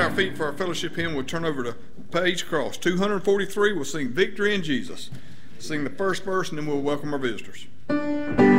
stand our feet for our fellowship hymn. We'll turn over to Page Cross. 243, we'll sing Victory in Jesus. Sing the first verse, and then we'll welcome our visitors.